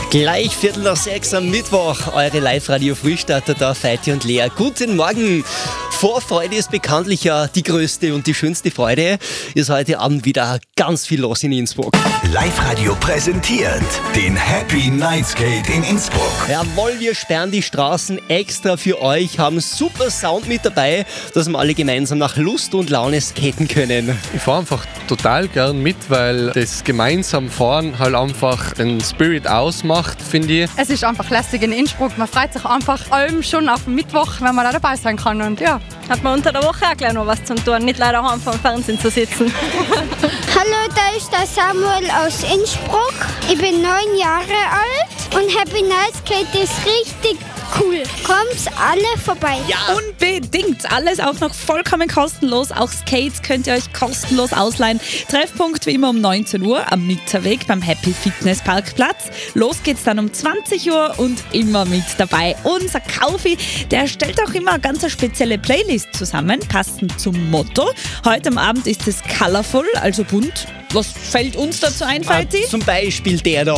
Gleich 5:45 am Mittwoch, eure Live-Radio-Frühstarter da, Feiti und Lea. Guten Morgen! Vorfreude ist bekanntlich ja die größte und die schönste Freude. Ist heute Abend wieder ganz viel los in Innsbruck. Live-Radio präsentiert den Happy Nightskate in Innsbruck. Jawohl, wir sperren die Straßen extra für euch, haben super Sound mit dabei, dass wir alle gemeinsam nach Lust und Laune skaten können. Ich fahre einfach total gern mit, weil das gemeinsam Fahren halt einfach den Spirit ausmacht, finde ich. Es ist einfach lässig in Innsbruck. Man freut sich einfach allem schon auf den Mittwoch, wenn man da dabei sein kann. Und ja, hat man unter der Woche auch gleich noch was zum tun, nicht leider heim vom Fernsehen zu sitzen. Hallo, da ist der Samuel aus Innsbruck. Ich bin 9 Jahre alt und Happy Nightskate ist richtig cool. Kommt alle vorbei. Ja, unbedingt. Alles auch noch vollkommen kostenlos. Auch Skates könnt ihr euch kostenlos ausleihen. Treffpunkt wie immer um 19 Uhr am Mitterweg beim Happy Fitness Parkplatz. Los geht's dann um 20 Uhr und immer mit dabei. Unser Kaufi, der stellt auch immer eine ganz spezielle Playlist zusammen, passend zum Motto. Heute am Abend ist es Colorful, also bunt. Was fällt uns dazu ein, Feiti? Zum Beispiel der da.